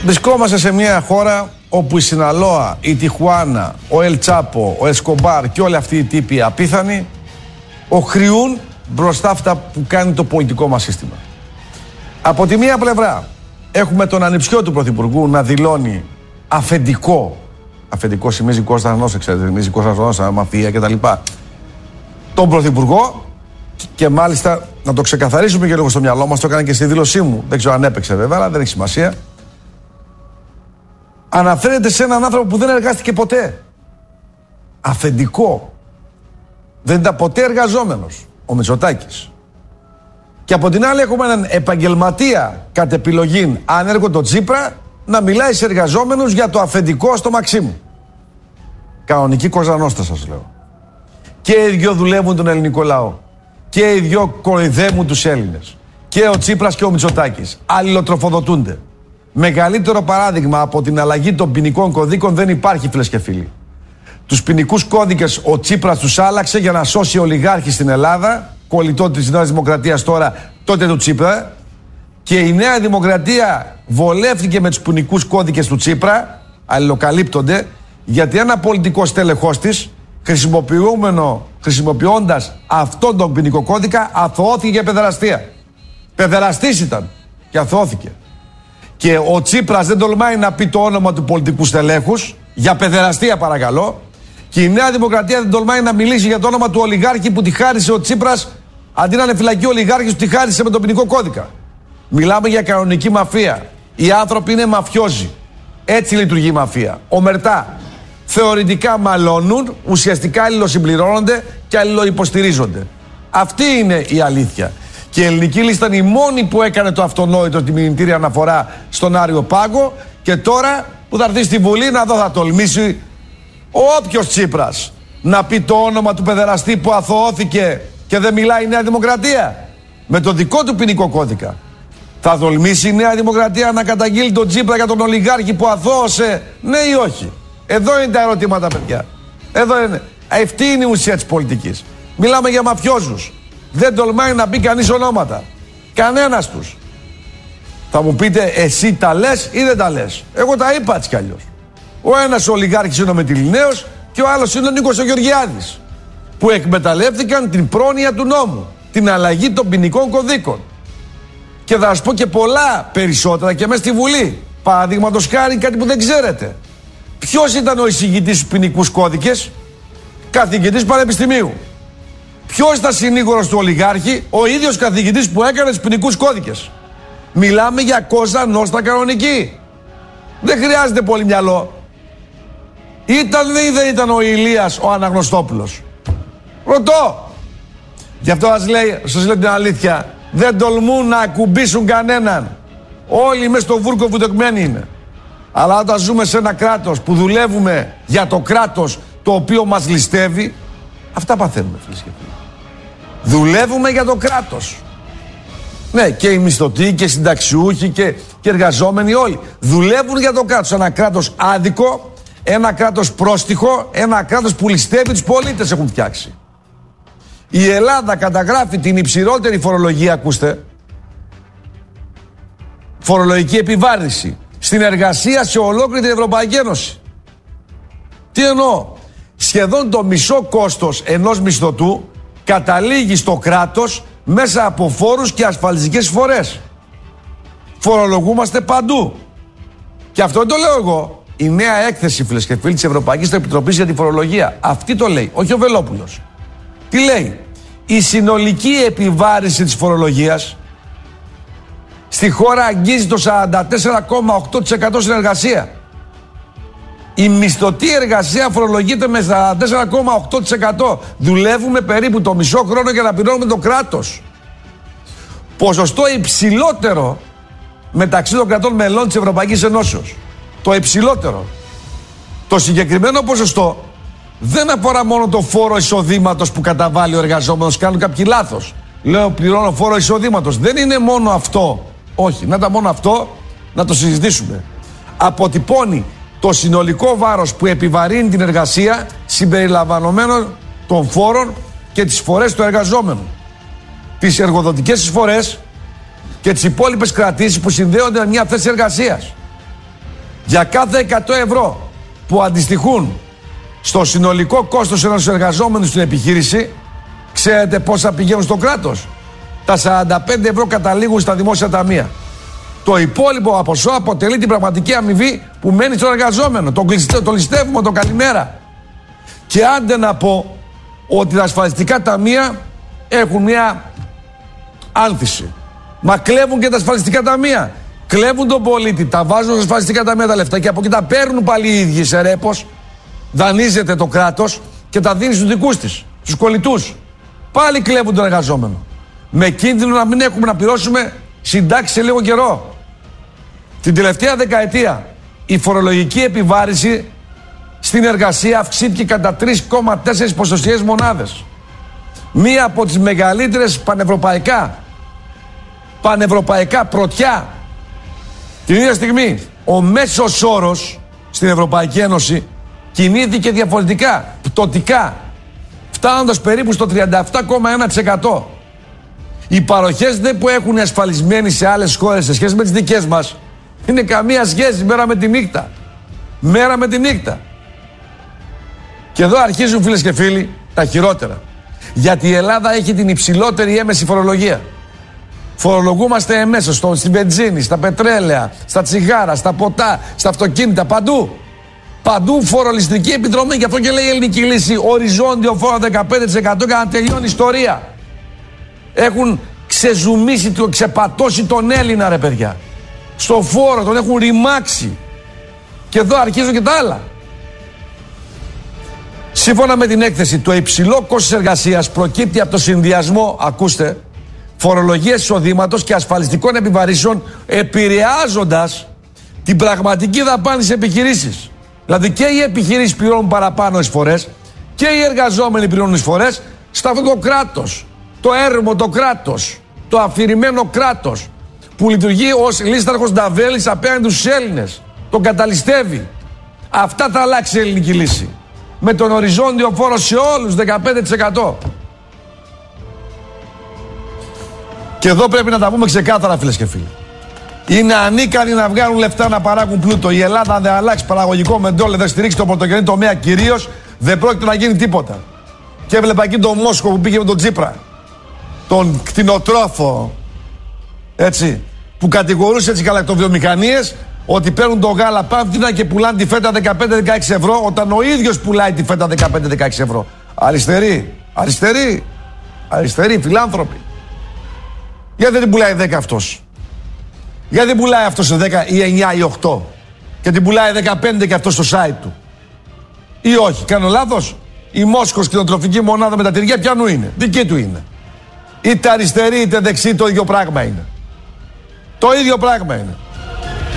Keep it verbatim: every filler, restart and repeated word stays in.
Βρισκόμαστε σε μια χώρα όπου η Σιναλόα, η Τιχουάνα, ο Ελ Τσάπο, ο Εσκομπάρ και όλοι αυτοί οι τύποι απίθανοι οχριούν μπροστά αυτά που κάνει το πολιτικό μας σύστημα. Από τη μία πλευρά έχουμε τον ανιψιό του Πρωθυπουργού να δηλώνει αφεντικό, αφεντικό σημαίνει Κωνσταντινός, ξέρετε, σημαίνει Κωνσταντινός, μαφία κτλ. Τον Πρωθυπουργό, και μάλιστα να το ξεκαθαρίσουμε και λίγο στο μυαλό μας, το έκανε και στη δήλωσή μου, δεν ξέρω αν έπαιξε βέβαια, αλλά δεν έχει σημασία. Αναφέρεται σε έναν άνθρωπο που δεν εργάστηκε ποτέ. Αφεντικό. Δεν ήταν ποτέ εργαζόμενος ο Μητσοτάκης. Και από την άλλη έχουμε έναν επαγγελματία κατ' επιλογή ανέργο τον Τσίπρα να μιλάει σε εργαζόμενους για το αφεντικό στο Μαξίμου. Κανονική κοζανόστα σας λέω. Και οι δυο δουλεύουν τον ελληνικό λαό. Και οι δυο κοροϊδεύουν τους Έλληνες. Και ο Τσίπρας και ο Μητσοτάκης αλληλοτροφοδοτούνται. Μεγαλύτερο παράδειγμα από την αλλαγή των ποινικών κωδίκων δεν υπάρχει, φίλες και φίλοι. Τους ποινικούς κώδικες ο Τσίπρας τους άλλαξε για να σώσει ολιγάρχη στην Ελλάδα, κολλητό της Νέας Δημοκρατίας τώρα, τότε του Τσίπρα, και η Νέα Δημοκρατία βολεύτηκε με τους ποινικούς κώδικες του Τσίπρα, αλληλοκαλύπτονται, γιατί ένα πολιτικό στέλεχος της, χρησιμοποιούμενο, χρησιμοποιώντας αυτόν τον ποινικό κώδικα, αθωώθηκε για παιδεραστία. Παιδεραστής ήταν και αθωώθηκε. Και ο Τσίπρας δεν τολμάει να πει το όνομα του πολιτικού στελέχους, για παιδεραστία παρακαλώ, και η Νέα Δημοκρατία δεν τολμάει να μιλήσει για το όνομα του ολιγάρχη που τη χάρισε ο Τσίπρας, αντί να είναι φυλακή ολιγάρχης που τη χάρισε με τον ποινικό κώδικα. Μιλάμε για κανονική μαφία. Οι άνθρωποι είναι μαφιόζοι. Έτσι λειτουργεί η μαφία. Ομερτά. Θεωρητικά μαλώνουν, ουσιαστικά αλληλοσυμπληρώνονται και αλληλοϊποστηρίζονται. Αυτή είναι η αλήθεια. Και η ελληνική λίστα είναι η μόνη που έκανε το αυτονόητο, τη μηνυτήρια αναφορά στον Άριο Πάγο, και τώρα που θα έρθει στη Βουλή να δω θα τολμήσει όποιος Τσίπρας να πει το όνομα του παιδεραστή που αθωώθηκε και δεν μιλάει η Νέα Δημοκρατία με το δικό του ποινικό κώδικα. Θα τολμήσει η Νέα Δημοκρατία να καταγγείλει τον Τσίπρα για τον ολιγάρχη που αθώωσε, ναι ή όχι? Εδώ είναι τα ερωτήματα, παιδιά. Εδώ είναι. Αυτή είναι η ουσία της πολιτικής. Μιλάμε για μαφιόζους. Δεν τολμάει να πει κανείς ονόματα. Κανένας τους. Θα μου πείτε, εσύ τα λες ή δεν τα λες? Εγώ τα είπα έτσι κι αλλιώς. Ο ένας ολιγάρχης είναι ο Μετυληναίος και ο άλλος είναι ο Νίκος ο Γεωργιάδης, που εκμεταλλεύτηκαν την πρόνοια του νόμου, την αλλαγή των ποινικών κωδίκων. Και θα σας πω και πολλά περισσότερα και μέσα στη Βουλή. Παραδείγματος χάρη κάτι που δεν ξέρετε. Ποιος ήταν ο εισηγητής στους ποινικούς κώδικες? Καθηγητής πανεπιστημίου. Ποιος ήταν συνήγορος του ολιγάρχη? Ο ίδιος καθηγητής που έκανε τους ποινικούς κώδικες. Μιλάμε για κόζα νόστα κανονική. Δεν χρειάζεται πολύ μυαλό. Ήταν ή δεν ήταν ο Ηλίας ο Αναγνωστόπουλος? Ρωτώ. Γι' αυτό σας λέει, σας λέω την αλήθεια, δεν τολμούν να ακουμπήσουν κανέναν. Όλοι μέσα στο βούρκο βουτεκμένοι είναι. Αλλά όταν ζούμε σε ένα κράτος που δουλεύουμε για το κράτος το οποίο μας ληστεύει, αυτά παθαίνουμε, φίλες και φίλοι. Δουλεύουμε για το κράτος. Ναι, και οι μισθωτοί και οι συνταξιούχοι και, και εργαζόμενοι όλοι δουλεύουν για το κράτος. Ένα κράτος άδικο, ένα κράτος πρόστιχο, ένα κράτος που ληστεύει τους πολίτες έχουν φτιάξει. Η Ελλάδα καταγράφει την υψηλότερη φορολογία, ακούστε, φορολογική επιβάρυνση στην εργασία σε ολόκληρη την Ευρωπαϊκή Ένωση. Τι εννοώ? Σχεδόν το μισό κόστος ενός μισθωτού καταλήγει στο κράτος μέσα από φόρους και ασφαλιστικές εισφορές. Φορολογούμαστε παντού. Και αυτό δεν το λέω εγώ. Η νέα έκθεση, φίλες και φίλοι, της Ευρωπαϊκής Επιτροπής για τη φορολογία, αυτή το λέει, όχι ο Βελόπουλος. Τι λέει? Η συνολική επιβάρυνση της φορολογίας στη χώρα αγγίζει το σαράντα τέσσερα κόμμα οκτώ τοις εκατό στην εργασία. Η μισθωτή εργασία φορολογείται με σαράντα τέσσερα κόμμα οκτώ τοις εκατό. Δουλεύουμε περίπου το μισό χρόνο για να πληρώνουμε το κράτος. Ποσοστό υψηλότερο μεταξύ των κρατών μελών της Ευρωπαϊκής Ενώσεως. Το υψηλότερο. Το συγκεκριμένο ποσοστό δεν αφορά μόνο το φόρο εισοδήματος που καταβάλει ο εργαζόμενος. Κάνουν κάποιοι λάθος. Λέω πληρώνω φόρο εισοδήματος. Δεν είναι μόνο αυτό. Όχι, να ήταν μόνο αυτό, να το συζητήσουμε. Αποτυπώνει το συνολικό βάρος που επιβαρύνει την εργασία συμπεριλαμβανομένων των φόρων και τις εισφορές του εργαζόμενου. Τις εργοδοτικές εισφορές και τις υπόλοιπες κρατήσεις που συνδέονται με μια θέση εργασίας. Για κάθε εκατό ευρώ που αντιστοιχούν στο συνολικό κόστος ενός εργαζόμενου στην επιχείρηση, ξέρετε πόσα πηγαίνουν στο κράτος? Τα σαράντα πέντε ευρώ καταλήγουν στα δημόσια ταμεία. Το υπόλοιπο ποσό αποτελεί την πραγματική αμοιβή που μένει στον εργαζόμενο. Το, το ληστεύουμε, το καλημέρα. Και άντε να πω ότι τα ασφαλιστικά ταμεία έχουν μια άνθηση. Μα κλέβουν και τα ασφαλιστικά ταμεία. Κλέβουν τον πολίτη, τα βάζουν στα ασφαλιστικά ταμεία τα λεφτά και από εκεί τα παίρνουν πάλι οι ίδιοι σε ρέπος. Δανείζεται το κράτος και τα δίνει στους δικούς της, στους κολλητούς. Πάλι κλέβουν τον εργαζόμενο. Με κίνδυνο να μην έχουμε να πληρώσουμε συντάξεις σε λίγο καιρό. Την τελευταία δεκαετία η φορολογική επιβάρηση στην εργασία αυξήθηκε κατά τρία κόμμα τέσσερα ποσοστιαίες μονάδες. Μία από τις μεγαλύτερες πανευρωπαϊκά πανευρωπαϊκά πρωτιά. Την ίδια στιγμή ο μέσος όρος στην Ευρωπαϊκή Ένωση κινήθηκε διαφορετικά, πτωτικά, φτάνοντας περίπου στο τριάντα επτά κόμμα ένα τοις εκατό. Οι παροχές δε που έχουν ασφαλισμένοι σε άλλες χώρες σε σχέση με τις δικές μας είναι καμία σχέση, μέρα με τη νύχτα. Μέρα με τη νύχτα. Και εδώ αρχίζουν, φίλες και φίλοι, τα χειρότερα. Γιατί η Ελλάδα έχει την υψηλότερη έμεση φορολογία. Φορολογούμαστε εμέσως στο, στην βενζίνη, στα πετρέλαια, στα τσιγάρα, στα ποτά, στα αυτοκίνητα, παντού. Παντού φορολιστική επιδρομή. Γι' αυτό και λέει η ελληνική λύση οριζόντιο φόρο δεκαπέντε τοις εκατό για να τελειώνει η ιστορία. Έχουν ξεζουμίσει, το, ξεπατώσει τον Έλληνα, ρε παιδιά. Στο φόρο τον έχουν ρημάξει. Και εδώ αρχίζουν και τα άλλα. Σύμφωνα με την έκθεση, το υψηλό κόστος εργασίας προκύπτει από το συνδυασμό, ακούστε, φορολογίας εισοδήματος και ασφαλιστικών επιβαρύσεων, επηρεάζοντας την πραγματική δαπάνη στις επιχειρήσεις. Δηλαδή και οι επιχειρήσεις πληρώνουν παραπάνω εισφορές και οι εργαζόμενοι πληρώνουν εισφορές σε αυτό το κράτος. Το έρμο, το κράτος, το αφηρημένο κράτος που λειτουργεί ως λίσταρχος Νταβέλης απέναντι στους Έλληνες. Τον καταλυστεύει. Αυτά θα αλλάξει η ελληνική λύση. Με τον οριζόντιο φόρο σε όλους δεκαπέντε τοις εκατό. Και εδώ πρέπει να τα πούμε ξεκάθαρα, φίλες και φίλοι. Είναι ανίκανοι να βγάλουν λεφτά να παράγουν πλούτο. Η Ελλάδα, αν δεν αλλάξει παραγωγικό μεντόλε, δεν στηρίξει το πρωτογενή τομέα κυρίως, δεν πρόκειται να γίνει τίποτα. Και έβλεπα εκεί τον Μόσκο που πήγε με τον Τσίπρα. Τον κτηνοτρόφο. Έτσι. Που κατηγορούσε τις γαλακτοβιομηχανίες ότι παίρνουν το γάλα πάμφτινα και πουλάνε τη φέτα δεκαπέντε με δεκαέξι ευρώ, όταν ο ίδιος πουλάει τη φέτα δεκαπέντε με δεκαέξι ευρώ. Αριστεροί. Αριστεροί. Αριστεροί. Φιλάνθρωποι. Γιατί δεν την πουλάει δέκα αυτός? Γιατί δεν πουλάει αυτό σε δέκα ή εννιά ή οκτώ και την πουλάει δεκαπέντε και αυτό στο site του? Ή όχι? Κάνω λάθος? Η Μόσκος κτηνοτροφική μονάδα με τα τυριά ποιανού είναι? Δική του είναι. Είτε αριστερή είτε δεξί, το ίδιο πράγμα είναι. Το ίδιο πράγμα είναι.